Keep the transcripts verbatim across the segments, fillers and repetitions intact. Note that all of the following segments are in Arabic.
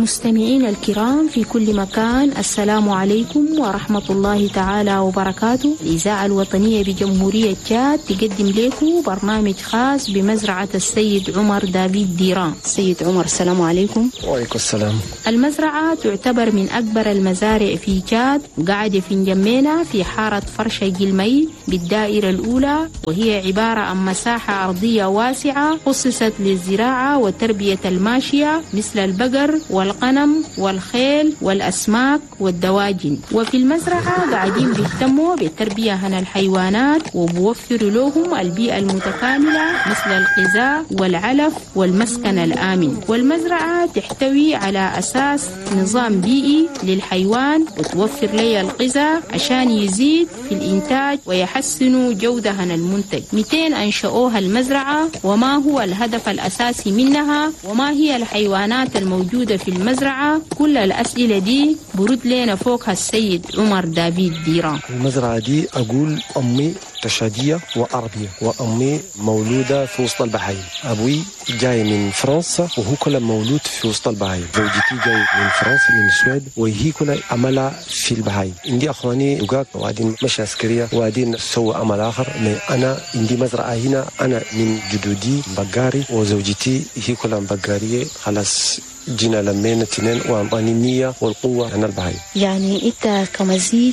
مستمعين الكرام في كل مكان، السلام عليكم ورحمة الله تعالى وبركاته. الإذاعة الوطنية بجمهورية تشاد تقدم لكم برنامج خاص بمزرعة السيد عمر دافيد ديران. السيد عمر السلام عليكم. وعليكم السلام. المزرعة تعتبر من أكبر المزارع في تشاد، وقاعدة في نجمينا في حارة فرشة جلمي بالدائرة الأولى، وهي عبارة عن مساحة أرضية واسعة خصصت للزراعة وتربية الماشية مثل البقر والغنم والخيل والأسماك والدواجن. وفي المزرعة قاعدين بيهتموا بالتربية عن الحيوانات وبوفروا لهم البيئة المتكاملة مثل الغذاء والعلف والمسكن الآمن. والمزرعة تحتوي على أساس نظام بيئي للحيوان وتوفر لي الغذاء عشان يزيد في الإنتاج ويحسنوا جودة عن المنتج. مئتين أنشأوها المزرعة، وما هو الهدف الأساسي منها، وما هي الحيوانات الموجودة في المزرعة؟ كل الأسئلة دي برد لنا فوقها السيد عمر دافيد ديران. المزرعة دي أقول أمي تشادية وعربية، وأمي مولودة في وسط البحايم. أبوي جاي من فرنسا وهو كله مولود في وسط البحايم. زوجتي جاي من فرنسا من السويد وهي كلها عملها في البحايم. عندي أخواني دقاق وقاعدين مش عسكرية وقاعدين سووا عمل آخر. أنا عندي مزرعة هنا، أنا من جدودي بقاري وزوجتي هي كلها بقارية. خلاص جينا لمينا اثنين وأعطاني النية والقوة عن البهايم. يعني أنت كمزيج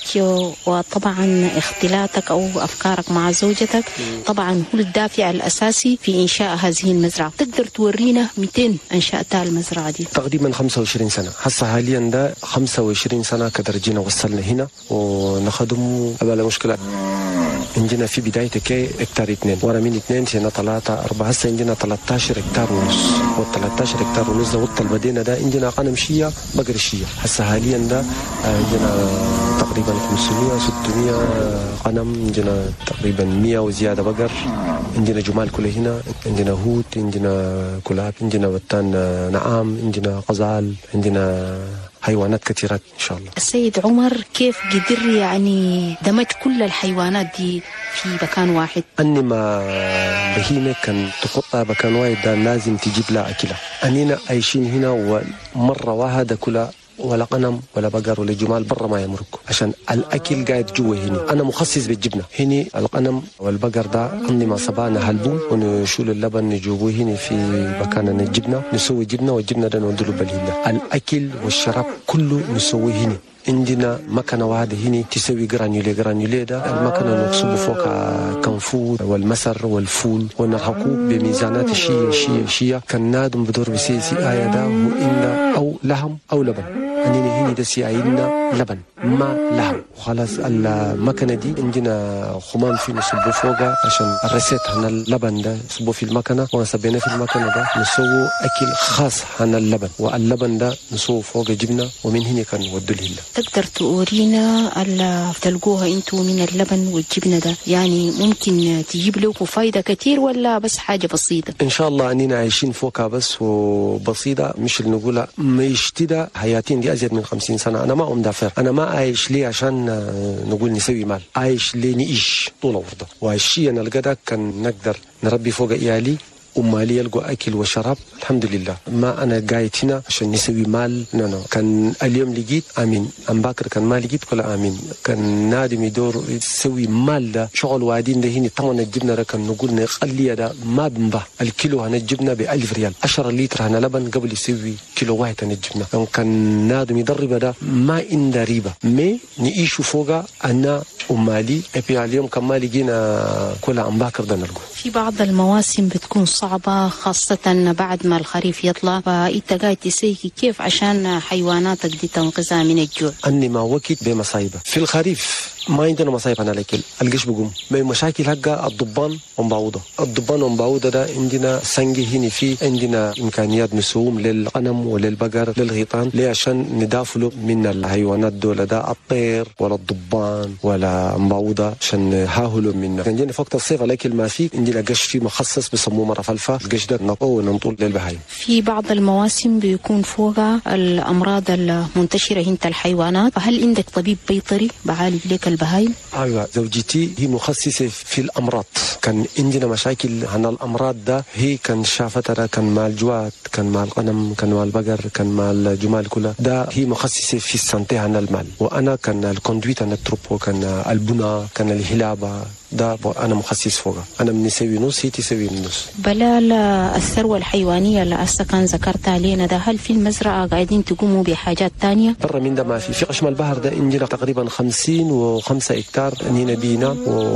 وطبعا اختلاطك أو أفكارك مع زوجتك طبعا هو الدافع الأساسي في إنشاء هذه المزرعة. تقدر تورينا مئتين أنشأتها المزرعة دي؟ تقريبا خمسة وعشرين سنة هسه حاليا، ده خمسة وعشرين سنة كدر جينا وصلنا هنا ونخدم أبلا مشكلة. عندنا في بدايتك هكتار اثنين، ورا من اثنين سنة ثلاثة أربعة، هسه عندنا ثلاثة عشر هكتار ونص، وال ثلاثة عشر هكتار ونص ده وقت البدينا ده عندنا غنم شية بقر شية. هسه حاليا ده عندنا تقريبا خمسمية ستمية غنم، عندنا تقريبا مية وزيادة بقر، عندنا جمال كله هنا، عندنا هوت، عندنا كلاب، عندنا وتان نعام، عندنا غزال، عندنا حيوانات كثيرات إن شاء الله. السيد عمر كيف قدر يعني دمج كل الحيوانات دي في مكان واحد؟ أني ما بهيمة كان تقطع مكان واحد ده لازم تجيب لها أكلها. أننا عايشين هنا ومرة واحدة كلها ولا غنم ولا بقر ولا جمال برا ما يمرق، عشان الأكل قاعد جوا هنا. أنا مخصص بالجبنة هنا. الغنم والبقر ده عندي ما صبانا هلبون ونشول اللبن نجيبوه هنا في مكان الجبنة، نسوي جبنة والجبنة ده نودله بالهنا. الأكل والشراب كله نسويه هنا. عندنا مكنة واحدة هنا تسوي جرانيولي. جرانيولي ده المكنة نصب فوق كنفور والمسر والفول ونرحقه بميزانات الشيء الشيء الشيء كان نادم بدور بسيسي آية ده هو إن أو لحم أو لبن. عندنا هنا ده سيعيدنا لبن ما لحم. وخلاص المكنة دي عندنا خمام فيه نصبه فوقها عشان الرسيت عن اللبن ده نصبه في المكنة، ونصبينا في المكنة ده نسوي أكل خاص عن اللبن، واللبن ده نسوي فوق جبنة، ومن هنا كان ودوا الهلا. تقدر تورينا اللي تلقوها انتوا من اللبن والجبنة ده؟ يعني ممكن تجيب لكم فايدة كتير ولا بس حاجة بسيطة؟ إن شاء الله أننا عايشين فوقها بس وبسيطة، مش اللي نقولها مشتدة. حياتين دي أزيد من خمسين سنة. أنا ما أمدافر، أنا ما عايش ليه عشان نقول نسوي مال، عايش ليه نعيش طول عمرنا. وعايشي أنا القدر كان نقدر نربي فوق إيالي ومالي يلقوا أكل وشراب الحمد لله. ما أنا قاعد هنا عشان نسوي مال. نو نو كان اليوم لقيت آمين، أم باكر كان ما لقيت كلا آمين. كان نادم يدور يسوي مال ده شغل وادين ده هنا. طبعا الجبنة ده كان نقول نقلية ده ما بنبه الكيلو هنا الجبنة بألف ريال، عشرة لتر هنا لبن قبل يسوي كيلو واحد هنا الجبنة. كان نادم يدرب ده ما إن ريبة مي نعيشوا فوقها أنا ومالي. أبي اليوم كان ما لقينا كلا أم باكر ده نلقوا. في بعض المواسم بتكون صعبة خاصة بعد ما الخريف يطلع، فأنت قاعد تسيكي كيف عشان حيواناتك دي تنقذها من الجوع؟ أني ما وقت بمصايبة في الخريف ما عندنا مصايب أنا الأكل القش بقوم ما مشاكل حقا الضبان ومبعوضة. الضبان ومبعوضة ده عندنا سنجي هنا، في عندنا إمكانيات نسوم للغنم وللبقر للغيطان ليه عشان ندافلوا من الحيوانات دول ده الطير ولا الضبان ولا مبعوضة عشان نهاهلوا منه. عندنا في وقت الصيف الأكل ما فيه، عندنا قش فيه مخصص بسموه مرة فلفة. القش ده نقوه وننطول للبهايم. في بعض المواسم بيكون فوقها الأمراض المنتشرة هنا الحيوانات، فهل عندك طبيب بيطري بعالج لك البهايم؟ ايوه، زوجتي هي مخصصه في الامراض. كان عندنا مشاكل عن الامراض ده، هي كان شافتها، كان مع الجواد، كان مع الغنم، كان مع البقر، كان مع الجمال كلها. ده هي مخصصه في السنتي عن المال، وانا كان الكوندويت عن التروبو، كان البنا، كان الهلابه، ده انا مخصص فوقها. انا بنسوي نص، هي تسوي نص. بلا الثروه الحيوانيه اللي هسه كان ذكرت علينا ده، هل في المزرعه قاعدين تقوموا بحاجات تانية؟ برا من ده ما في. في قشم البحر ده عندنا تقريبا خمسين وخمسة هكتار انينا بينا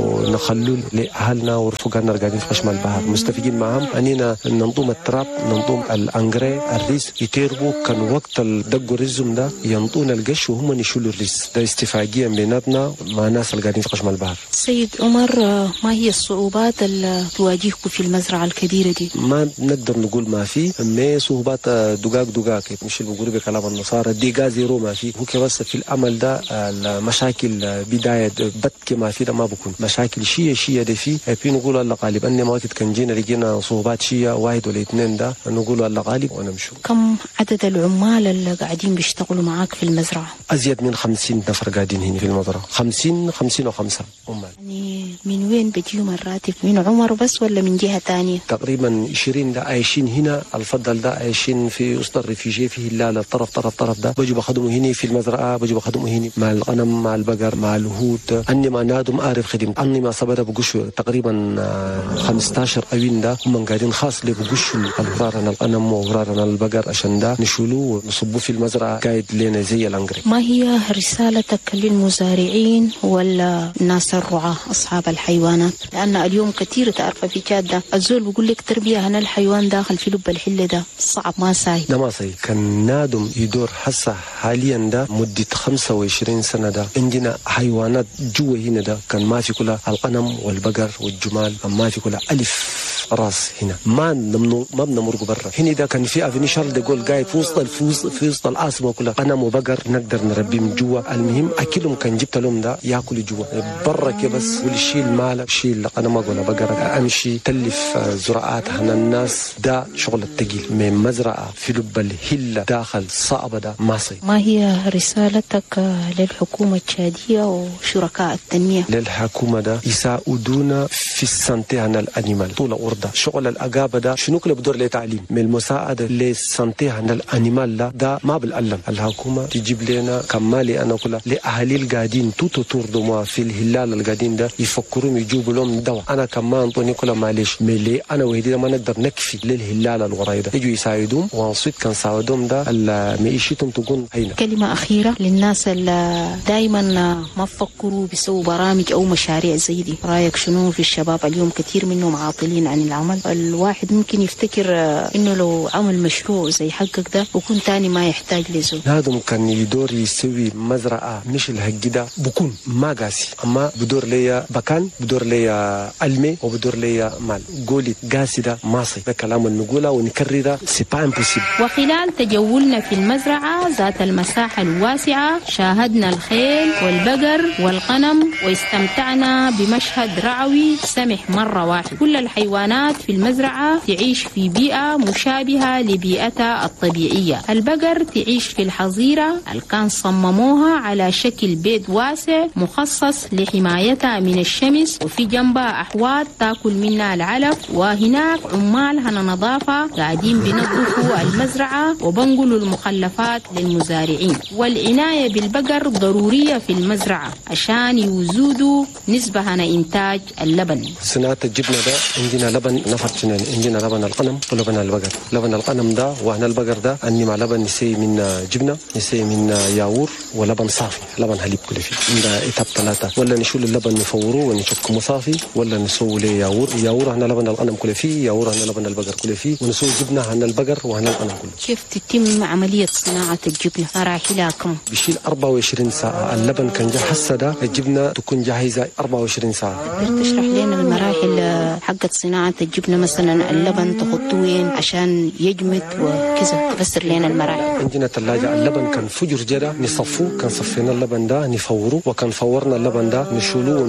ونخلوا لاهلنا ورفقائنا قاعدين في قشم البحر مستفيدين معهم. انينا ننظم التراب، ننظم الانجري، الريس يتربوا. كان وقت الدق الرزم ده ينطون القش وهم يشيلوا الريس. ده استفاقيه بيناتنا مع الناس اللي قاعدين في قشم البحر. سيد عمر، ما هي الصعوبات اللي تواجهكم في المزرعه الكبيره دي؟ ما نقدر نقول ما في، ما صعوبات دقاق دقاق مش اللي بيقولوا بكلام النصارى دقيقه زيرو ما في. هو بس في الامل ده المشاكل بدايه بت ما في، ده ما بكون مشاكل شيء شيء ده في. في نقول الله غالب. اني ما وقت كان جينا لقينا صعوبات شيء واحد ولا اثنين، ده نقول الله غالب ونمشوا. كم عدد العمال اللي قاعدين بيشتغلوا معاك في المزرعه؟ ازيد من خمسين نفر قاعدين هنا في المزرعه. خمسين خمسين وخمسة عمال. يعني من وين بيجيهم الراتب؟ من عمر بس ولا من جهه ثانيه؟ تقريبا عشرين ده عايشين هنا. الفضل ده عايشين في وسط الريفيجي في هلال الطرف طرف طرف ده، بيجوا بخدموا هنا في المزرعه، بيجوا بخدموا هنا مع الغنم، مع البقر، مع الهود. اني ما نادم اعرف خدم. اني ما صبر بقشوا تقريبا خمستاشر اوين ده هم قاعدين خاص اللي بقشوا الغرارنا الغنم وغرارنا البقر عشان ده نشيلوه ونصبوه في المزرعه قايد لنا زي الانجري. ما هي رسالتك للمزارعين ولا الناس الرعاه اصحاب الحيوانات؟ لان اليوم كثير تعرف في جاده الزول بيقول لك تربيه هنا الحيوان داخل في لب الحله ده صعب، ما ساي. ده ما ساي. كان نادم يدور حسه حاليا ده مده خمسة وعشرين سنه. ده عندنا حيوانات جوا هنا ده كان ما في كلها الغنم والبقر والجمال، ما في كلها الف راس هنا. ما نمنو ما بنمرق برا هنا. ده كان في افني شارل دي جول قاعد في وسط الفوز في وسط العاصمه كلها غنم وبقر نقدر نربيهم جوا. المهم اكلهم كان جبت لهم ده ياكلوا جوا برا كي بس والشيل مالك شيل غنم ولا بقر امشي تلف زراعات هنا الناس. ده شغل الثقيل من مزرعه في لب الهله داخل صعبه ده ما صي. ما هي رسالتك للحكومه التشاديه وشركاء التنميه؟ للحكومه ده يساعدونا في السنتي عن الانيمال طول ورده. شغل الاقابه ده شنو كله بدور لتعليم من المساعده للسنتي عن الانيمال ده, ده ما بالألم. الحكومه تجيب لنا كمالي انا كلها لاهالي القاعدين توتو تور في الهلال القاعدين ده يفكرون يجيبوا لهم دواء. انا كمان انطوني كلها معلش ملي انا وهدي ما نقدر نكفي للهلال الوراي ده يجوا يساعدوهم وانصيت كان ساعدهم ده معيشتهم تكون هينه. كلمه اخيره للناس اللي دائما ما فكروا بيسووا برامج او مشاريع زي دي، رايك شنو في الشباب اليوم؟ كثير منهم عاطلين عن العمل. الواحد ممكن يفتكر انه لو عمل مشروع زي حقك ده وكون تاني ما يحتاج لزول. هذا كان يدور يسوي مزرعه مش الهج ده بكون ما قاسي، اما بدور ليا بكان، بدور ليا المي، وبدور ليا مال. قولي قاسي ده ماصي. ده كلام نقوله ونكرره سي با امبوسيبل. وخلال تجولنا في المزرعه ذات المساحه الواسعه شاهدنا الخيل والبقر والغنم واستمتعنا بمشهد رعوي سمح مره واحد. كل الحيوانات في المزرعه تعيش في بيئه مشابهه لبيئتها الطبيعيه. البقر تعيش في الحظيره اللي كان صمموها على شكل بيت واسع مخصص لحمايتها من الشمس، وفي جنبها أحواض تاكل منها العلف. وهناك عمال هنا نظافة قاعدين بينظفوا المزرعة وبنقلوا المخلفات للمزارعين. والعناية بالبقر ضرورية في المزرعة عشان يزودوا نسبة هنا إنتاج اللبن. صناعة الجبنة ده عندنا لبن نفر جنين. عندنا لبن الغنم ولبن البقر. لبن الغنم ده وهنا البقر ده أني مع لبن نسي من جبنة، نسي من ياور، ولبن صافي، لبن حليب كله فيه. عندنا إتاب ثلاثة، ولا نشيل اللبن نفوروه ونشكمه صافي، ولا نسوي له ياور. ياور هنا لبن الغنم كله فيه، ياور هنا لبن البقر كله فيه، ونسوي جبنة هنا البقر وهنا الغنم كله. كيف تتم عملية صناعة الجبنة؟ مراحلها كم؟ بيشيل أربعة وعشرين ساعة. اللبن كان جاهز هسه ده الجبنة تكون جاهزة أربعة وعشرين ساعة. تقدر تشرح لنا المراحل حقت صناعة الجبنة؟ مثلا اللبن تحطوه وين عشان يجمد وكذا، تفسر لنا المراحل. عندنا ثلاجة اللبن كان فجر جدا نصفوه، كان صفينا اللبن ده نفوره، وكان فورنا اللبن ده نشيلوه ونحطوه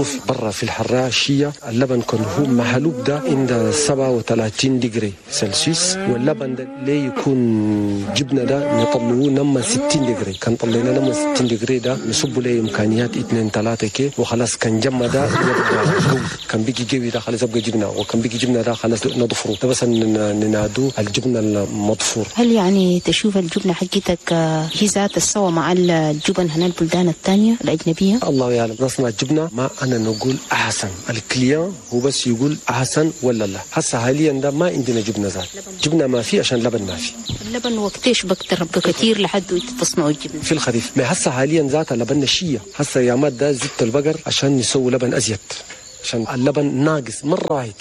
شوف برا في الحرارة الشية اللبن كان هو محلوب ده عند سبعة وثلاثين درجة سلسيوس، واللبن ده ليه يكون جبنة ده نطلعوه نما ستين درجة. كان طلعنا نما ستين درجة ده نصب له إمكانيات اثنين ثلاثة كي وخلاص كان جمع ده يبقى قوي. كان بيجي جوي ده خلاص يبقى جبنة، وكان بيجي جبنة ده خلاص نضفره ده بس ننادوه الجبنة المضفور. هل يعني تشوف الجبنة حقتك هي ذات السوا مع الجبن هنا البلدان الثانية الأجنبية؟ الله يعلم. نصنع الجبنة ما أنا نقول أحسن، الكليان هو بس يقول أحسن ولا لا. هسه حاليا ده ما عندنا جبنة ذات، جبنة ما في عشان لبن ما في. اللبن وقتيش بكتر كثير لحد تصنعوا الجبنة؟ في الخريف. ما هسه حاليا ذات لبن شية. هسه يا مات ده زبط البقر عشان يسوي لبن أزيد عشان اللبن ناقص مرة واحد.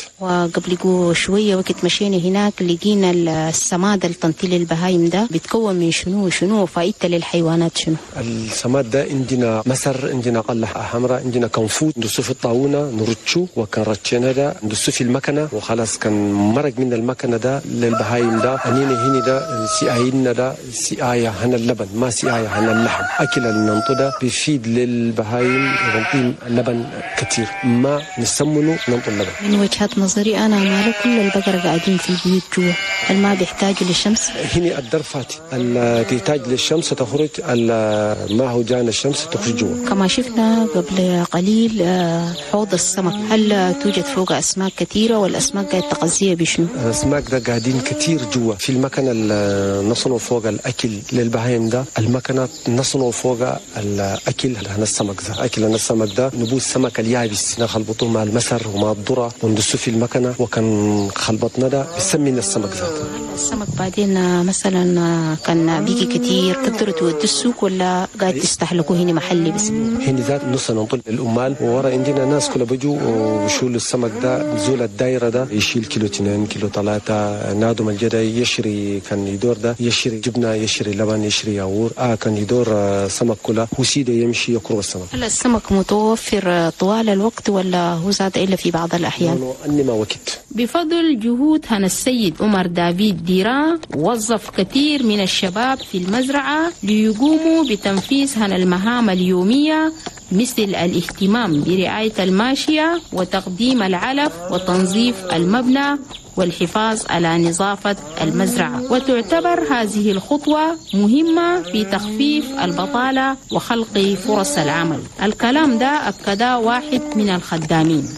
وقبل شوية وقت مشينا هناك لقينا السماد التنطيل البهايم ده بيتكون من شنو شنو فائدته للحيوانات شنو؟ السماد ده عندنا مسر، عندنا قلة حمراء، عندنا كنفوت ندسه في الطاونة نرتشو، وكان رتشنا ده ندسه في المكنة وخلاص كان مرق من المكنة ده للبهايم ده. أنينا هنا ده سياينا ده سيايا هنا اللبن ما سيايا هنا اللحم. أكل الننطو ده بيفيد للبهايم يعطيهم اللبن كتير ما نسمنه ننطو اللبن. من وجهة نظري أنا ما كل البقر قاعدين في البيوت جوا، هل ما بيحتاجوا للشمس؟ هنا الدر فاتي تحتاج للشمس تخرج، ما هو جانا الشمس تخرج جوا. كما شفنا قبل قليل حوض السمك، هل توجد فوق أسماك كثيرة والأسماك قاعدة تغذيها بشنو؟ الأسماك ده قاعدين كثير جوا في المكنة نصنوا فوق الأكل للبهايم ده، المكنة نصنوا فوق الأكل هنا السمك ده. أكل هنا السمك ده نبوس السمك اليابس نخلبطه مع المسر ومع الذرة وندسه في المكنة، وكان خلبطنا ده بيسمينا السمك ذاته. السمك بعدين مثلا كان بيجي كتير تقدروا تودوا السوق ولا قاعد تستهلكوا هنا محلي بس؟ هنا ذات نص ننطل الأمال، وورا عندنا ناس كلها بيجوا وبيشيلوا السمك ده نزول الدايرة ده يشيل كيلو اثنين كيلو ثلاثة. نادم الجدا يشري كان يدور ده يشري جبنة يشري لبن يشري ياور. آه كان يدور سمك كله وسيده يمشي يقرب السمك. هل السمك متوفر طوال الوقت ولا هو زاد إلا في بعض الأحيان؟ أني ما وقت. بفضل جهود هنا السيد عمر دافيد ديران وظف كثير من الشباب في المزرعة ليقوموا بتنفيذ هنا المهام اليومية مثل الاهتمام برعاية الماشية وتقديم العلف وتنظيف المبنى والحفاظ على نظافة المزرعة. وتعتبر هذه الخطوة مهمة في تخفيف البطالة وخلق فرص العمل. الكلام ده أكده واحد من الخدامين.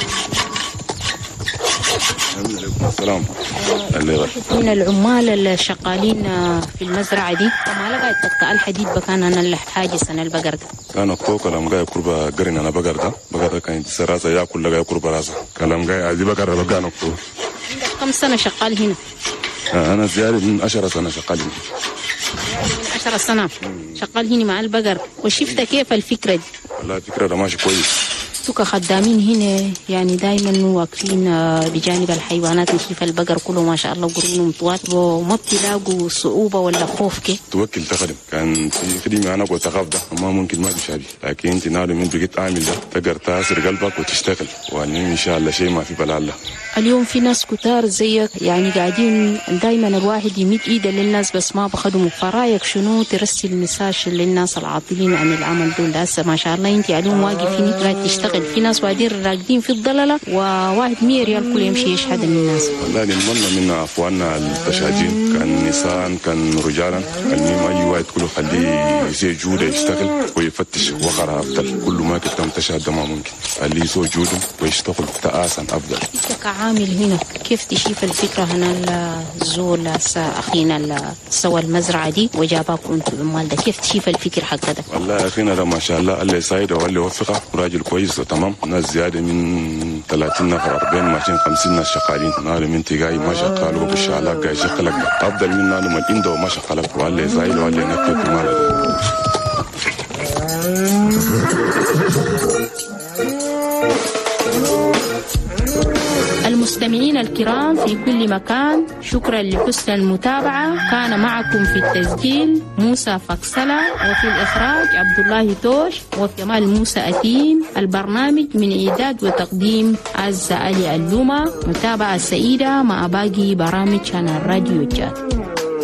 السلام. من العمال الشغالين في المزرعة دي ما لقيت تقطع الحديد بكان أنا الحاجز أنا البقر ده. أنا كتو كلام جاي قربا قرين أنا بقر ده بقر ده كان سراسة يا كل جاي قربا راسه كلام جاي عادي بقر بقى نكتو. كم سنة شغال هنا؟ أنا زيادة من عشرة سنة شغال هنا. من عشرة سنة شغال هنا مع البقر. وشفت كيف الفكرة دي؟ والله الفكرة ده ماشي كويس. انتوا كخدامين هنا يعني دايما واقفين بجانب الحيوانات نشوف البقر كله ما شاء الله قرونهم طوال وما بتلاقوا صعوبة ولا خوف كي؟ توكل تخدم كان في خدمة أنا قلت أخاف ده ما ممكن ما بيشابه، لكن أنت نادم من بقيت عامل ده تقدر تأثر قلبك وتشتغل وإن شاء الله شيء ما في بلا الله. اليوم في ناس كتار زيك يعني قاعدين دايما الواحد يمد ايده للناس بس ما بخدموا، فرايك شنو ترسل مساج للناس العاطلين عن العمل دول؟ هسه ما شاء الله انت اليوم واقفين قاعد تشتغل، في ناس واقفين راقدين في الضلله وواحد مية ريال كل يمشي يشحد من الناس. والله نتمنى من اخواننا التشاجين كان نساء كان رجالا المهم اي واحد كله خليه يسوي جوده يشتغل ويفتش وغرها افضل، كل ما كنت متشهد ما ممكن خليه يسوي جوده ويشتغل تآسا افضل. كعامل هنا كيف تشوف الفكره هنا الزول اخينا اللي سوى المزرعه دي وجاباكم انتم العمال ده، كيف تشوف الفكر حق ده؟ والله اخينا ده ما شاء الله الله يساعده والله يوفقه، راجل كويس وتمام، ناس زياده من ثلاثين نفر أربعين ماشيين خمسين ناس شغالين، نار من تجاي ما شغال وبالشعلاء جاي شغلك افضل من نار من عنده ما شغلك والله يساعده والله ينكت ماله. المستمعين الكرام في كل مكان، شكرا لحسن المتابعة. كان معكم في التسجيل موسى فكسلة، وفي الإخراج عبد الله توش، وفي جمال موسى أتيم. البرنامج من إعداد وتقديم عزة علي اللومة. متابعة سعيدة مع باقي برامج عن الراديو جات.